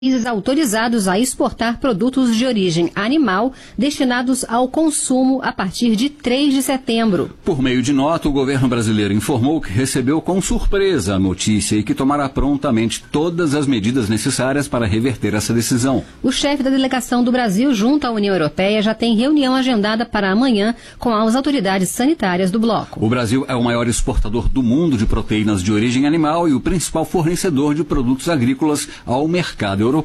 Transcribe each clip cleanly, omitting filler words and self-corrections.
países autorizados a exportar produtos de origem animal destinados ao consumo a partir de 3 de setembro. Por meio de nota, o governo brasileiro informou que recebeu com surpresa a notícia e que tomará prontamente todas as medidas necessárias para reverter essa decisão. O chefe da delegação do Brasil junto à União Europeia já tem reunião agendada para amanhã com as autoridades sanitárias do bloco. O Brasil é o maior exportador do mundo de proteínas de origem animal e o principal fornecedor de produtos agrícolas ao mercado europeu.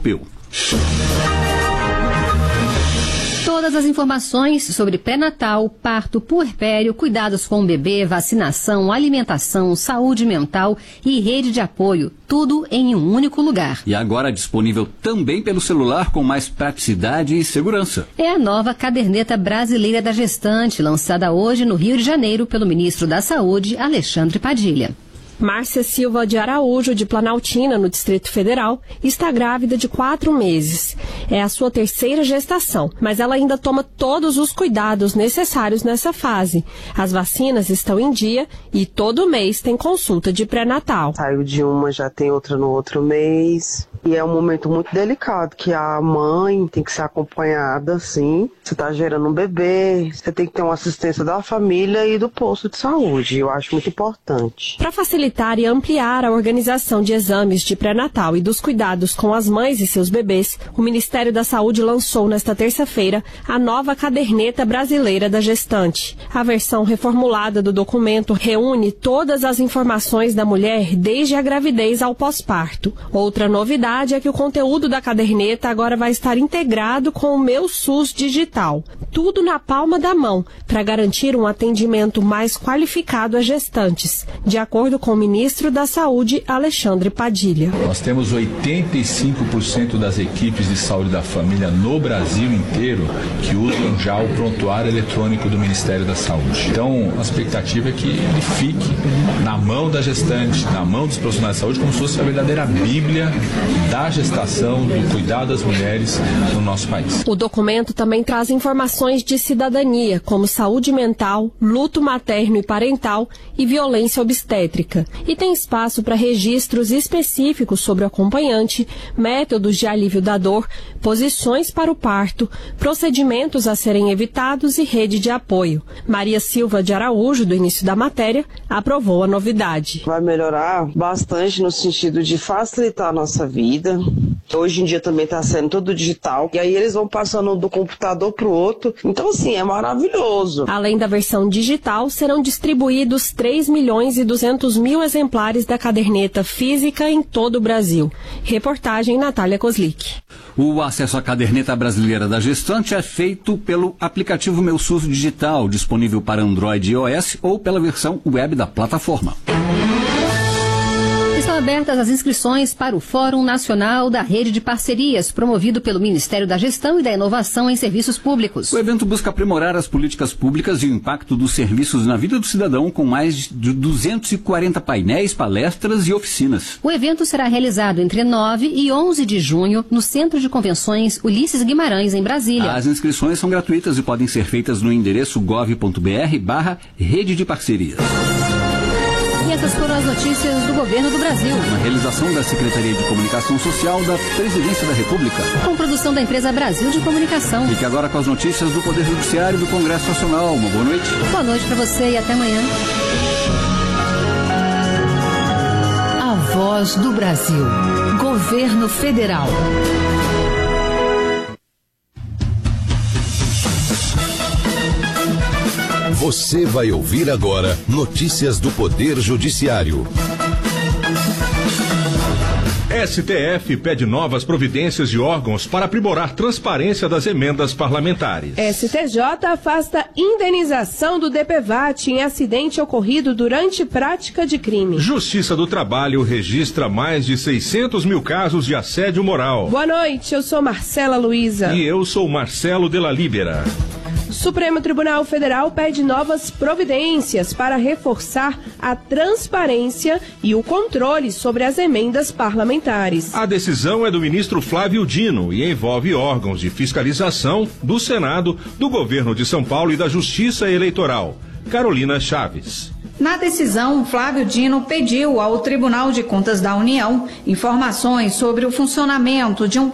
Todas as informações sobre pré-natal, parto, puerpério, cuidados com o bebê, vacinação, alimentação, saúde mental e rede de apoio, tudo em um único lugar. E agora disponível também pelo celular com mais praticidade e segurança. É a nova Caderneta Brasileira da Gestante, lançada hoje no Rio de Janeiro pelo ministro da Saúde, Alexandre Padilha. Márcia Silva de Araújo, de Planaltina, no Distrito Federal, está grávida de 4 meses. É a sua 3ª gestação, mas ela ainda toma todos os cuidados necessários nessa fase. As vacinas estão em dia e todo mês tem consulta de pré-natal. Saiu de uma, já tem outra no outro mês. E é um momento muito delicado, que a mãe tem que ser acompanhada, sim. Você está gerando um bebê, você tem que ter uma assistência da família e do posto de saúde. Eu acho muito importante. Para facilitar e ampliar a organização de exames de pré-natal e dos cuidados com as mães e seus bebês, o Ministério da Saúde lançou nesta terça-feira a nova Caderneta Brasileira da Gestante. A versão reformulada do documento reúne todas as informações da mulher desde a gravidez ao pós-parto. Outra novidade é que o conteúdo da caderneta agora vai estar integrado com o Meu SUS digital. Tudo na palma da mão, para garantir um atendimento mais qualificado às gestantes, de acordo com o ministro da Saúde, Alexandre Padilha. Nós temos 85% das equipes de saúde da família no Brasil inteiro que usam já o prontuário eletrônico do Ministério da Saúde. Então, a expectativa é que ele fique na mão da gestante, na mão dos profissionais de saúde, como se fosse a verdadeira Bíblia da gestação, do cuidado das mulheres no nosso país. O documento também traz informações de cidadania, como saúde mental, luto materno e parental e violência obstétrica. E tem espaço para registros específicos sobre o acompanhante, métodos de alívio da dor, posições para o parto, procedimentos a serem evitados e rede de apoio. Maria Silva de Araújo, do início da matéria, aprovou a novidade. Vai melhorar bastante no sentido de facilitar a nossa vida. Hoje em dia também está sendo tudo digital. E aí eles vão passando do computador para o outro. Então, assim, é maravilhoso. Além da versão digital, serão distribuídos 3.200.000 exemplares da caderneta física em todo o Brasil. Reportagem Natália Kozlik. O acesso à Caderneta Brasileira da Gestante é feito pelo aplicativo Meu SUS Digital, disponível para Android e iOS, ou pela versão web da plataforma. Estão abertas as inscrições para o Fórum Nacional da Rede de Parcerias, promovido pelo Ministério da Gestão e da Inovação em Serviços Públicos. O evento busca aprimorar as políticas públicas e o impacto dos serviços na vida do cidadão, com mais de 240 painéis, palestras e oficinas. O evento será realizado entre 9 e 11 de junho no Centro de Convenções Ulisses Guimarães, em Brasília. As inscrições são gratuitas e podem ser feitas no endereço gov.br/rede de parcerias. E essas foram as notícias do Governo do Brasil. Uma realização da Secretaria de Comunicação Social da Presidência da República. Com produção da empresa Brasil de Comunicação. Fique agora com as notícias do Poder Judiciário e do Congresso Nacional. Uma boa noite. Boa noite para você e até amanhã. A Voz do Brasil. Governo Federal. Você vai ouvir agora notícias do Poder Judiciário. STF pede novas providências de órgãos para aprimorar transparência das emendas parlamentares. STJ afasta indenização do DPVAT em acidente ocorrido durante prática de crime. Justiça do Trabalho registra mais de 600 mil casos de assédio moral. Boa noite, eu sou Marcela Luiza. E eu sou Marcelo de la Libera. Supremo Tribunal Federal pede novas providências para reforçar a transparência e o controle sobre as emendas parlamentares. A decisão é do ministro Flávio Dino e envolve órgãos de fiscalização do Senado, do Governo de São Paulo e da Justiça Eleitoral. Carolina Chaves. Na decisão, Flávio Dino pediu ao Tribunal de Contas da União informações sobre o funcionamento de um